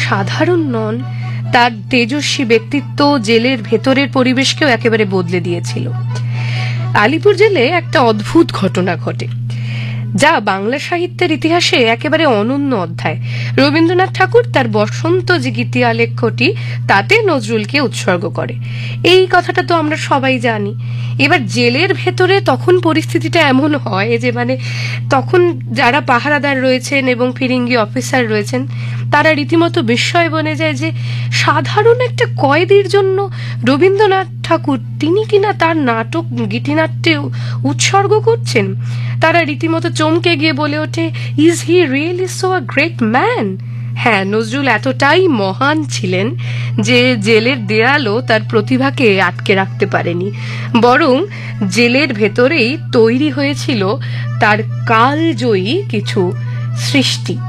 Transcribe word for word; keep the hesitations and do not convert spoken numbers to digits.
সাধারণ নন, তার তেজস্বী ব্যক্তিত্ব জেলের ভেতরের পরিবেশকেও একেবারে বদলে দিয়েছিল। আলিপুর জেলে একটা অদ্ভুত ঘটনা ঘটে, যা বাংলা সাহিত্যের ইতিহাসে একেবারে অনন্য অধ্যায়। রবীন্দ্রনাথ ঠাকুর তার বসন্ত যে গীতি আলেখ্যটি তাতে নজরুলকে উৎসর্গ করে, এই কথাটা তো আমরা সবাই জানি। এবার জেলের ভেতরে তখন পরিস্থিতিটা এমন হয় যে মানে তখন যারা পাহারাদার রয়েছেন এবং ফিরিঙ্গি অফিসার রয়েছেন তারা রীতিমতো বিস্ময় বনে যায় যে সাধারণ একটা কয়েদির জন্য রবীন্দ্রনাথ ঠাকুর তিনি কিনা তার নাটক গীতিনাট্যে উৎসর্গ করছেন। তারা রীতিমতো চমকে গিয়ে বলে ওঠে, is he really so a great man? হ্যাঁ, নজরুল এতটাই মহান ছিলেন যে জেলের দেয়ালও তার প্রতিভাকে আটকে রাখতে পারেনি, বরং জেলের ভেতরেই তৈরি হয়েছিল তার কালজয়ী কিছু সৃষ্টি।